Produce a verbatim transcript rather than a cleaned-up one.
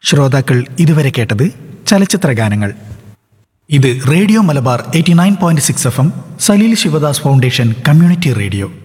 ശ്രോതാക്കൾ ഇതുവരെ കേട്ടത് ചലച്ചിത്ര ഗാനങ്ങൾ. ഇത് radio Malabar eighty nine point six F M, Saleel Sivadas foundation community radio.